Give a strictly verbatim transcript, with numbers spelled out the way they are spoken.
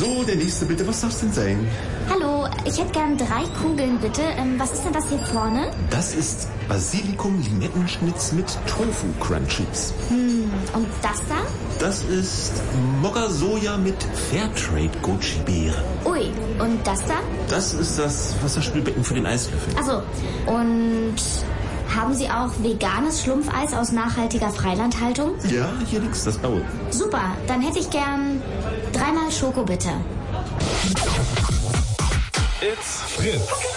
So, der nächste bitte. Was darf's denn sein? Hallo, ich hätte gern drei Kugeln, bitte. Ähm, was ist denn das hier vorne? Das ist Basilikum-Limettenschnitz mit Tofu-Crunchies. Hm, und das da? Das ist Mokka-Soja mit Fairtrade-Goji-Beere. Ui, und das da? Das ist das Wasserspülbecken für den Eislöffel. Achso, und haben Sie auch veganes Schlumpfeis aus nachhaltiger Freilandhaltung? Ja, hier links, das blaue. Super, dann hätte ich gern dreimal Schoko, bitte. It's Fritz.